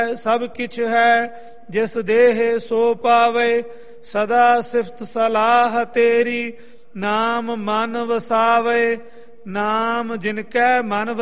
ਸਭ ਕਿਛ ਹੈ ਜਿਸ ਦੇਹ ਸੋ ਪਾਵੇ। ਸਦਾ ਸਿਫਤ ਸਲਾਹ ਤੇਰੀ ਨਾਮ ਮਨ ਵਸਾਵੇ। ਨਾਮ ਜਿਨ ਕੈ ਮਨ